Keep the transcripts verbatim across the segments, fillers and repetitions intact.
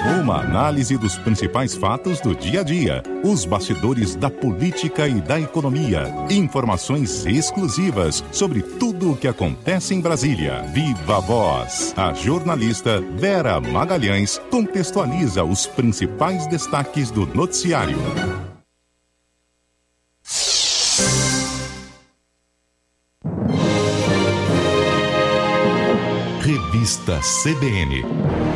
Uma análise dos principais fatos do dia a dia, os bastidores da política e da economia, informações exclusivas sobre tudo o que acontece em Brasília. Viva Voz! A jornalista Vera Magalhães contextualiza os principais destaques do noticiário. Revista C B N.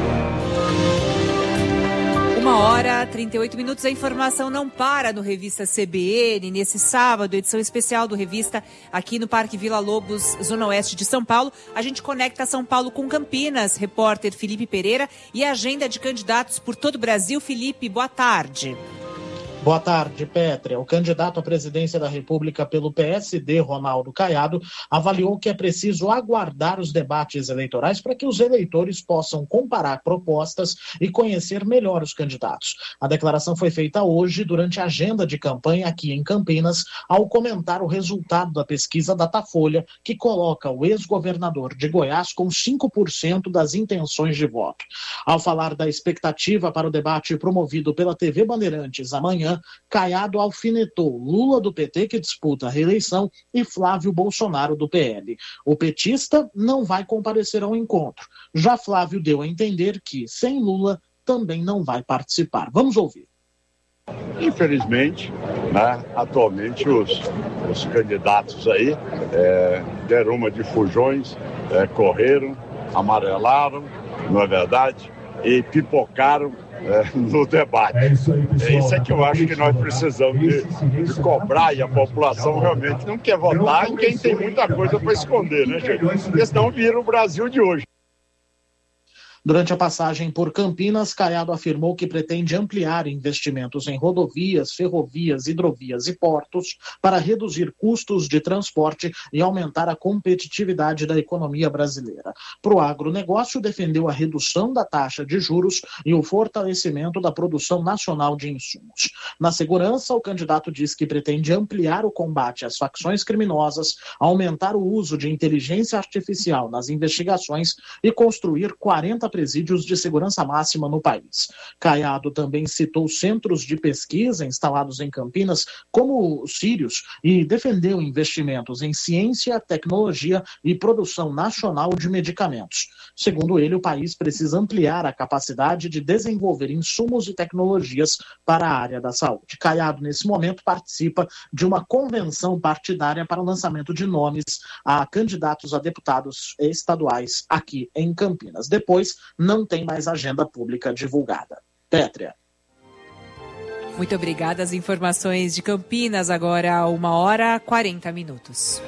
Uma hora, trinta e oito minutos, a informação não para no Revista C B N. Nesse sábado, edição especial do Revista aqui no Parque Vila Lobos, Zona Oeste de São Paulo. A gente conecta São Paulo com Campinas, repórter Felipe Pereira e a agenda de candidatos por todo o Brasil. Felipe, boa tarde. Boa tarde, Pétrea. O candidato à presidência da República pelo P S D, Ronaldo Caiado, avaliou que é preciso aguardar os debates eleitorais para que os eleitores possam comparar propostas e conhecer melhor os candidatos. A declaração foi feita hoje durante a agenda de campanha aqui em Campinas, ao comentar o resultado da pesquisa Datafolha, que coloca o ex-governador de Goiás com cinco por cento das intenções de voto. Ao falar da expectativa para o debate promovido pela T V Bandeirantes amanhã, Caiado alfinetou Lula do P T, que disputa a reeleição, e Flávio Bolsonaro do P L. O petista não vai comparecer ao encontro. Já Flávio deu a entender que, sem Lula, também não vai participar. Vamos ouvir. Infelizmente, né, atualmente os, os candidatos aí é, deram uma de fujões, é, correram, amarelaram, não é verdade, e pipocaram É, no debate. É isso, aí, é isso é que eu acho que nós precisamos de, de cobrar, e a população realmente não quer votar em quem tem muita coisa para esconder, né, gente? Porque senão vira o Brasil de hoje. Durante a passagem por Campinas, Caiado afirmou que pretende ampliar investimentos em rodovias, ferrovias, hidrovias e portos para reduzir custos de transporte e aumentar a competitividade da economia brasileira. Para o agronegócio, defendeu a redução da taxa de juros e o fortalecimento da produção nacional de insumos. Na segurança, o candidato diz que pretende ampliar o combate às facções criminosas, aumentar o uso de inteligência artificial nas investigações e construir quarenta presídios de segurança máxima no país. Caiado também citou centros de pesquisa instalados em Campinas, como o Sírios, e defendeu investimentos em ciência, tecnologia e produção nacional de medicamentos. Segundo ele, o país precisa ampliar a capacidade de desenvolver insumos e tecnologias para a área da saúde. Caiado, nesse momento, participa de uma convenção partidária para o lançamento de nomes a candidatos a deputados estaduais aqui em Campinas. Depois, não tem mais agenda pública divulgada. Pétrea. Muito obrigada. As informações de Campinas agora, uma hora e quarenta minutos.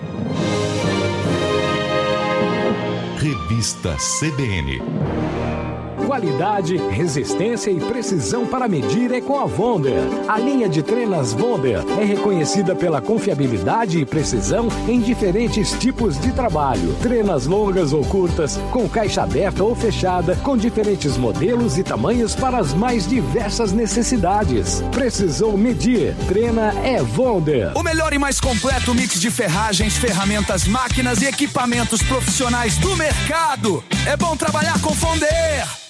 Revista C B N. Qualidade, resistência e precisão para medir é com a Wonder. A linha de trenas Wonder é reconhecida pela confiabilidade e precisão em diferentes tipos de trabalho. Trenas longas ou curtas, com caixa aberta ou fechada, com diferentes modelos e tamanhos para as mais diversas necessidades. Precisou medir? Trena é Wonder. O melhor e mais completo mix de ferragens, ferramentas, máquinas e equipamentos profissionais do mercado. É bom trabalhar com Wonder.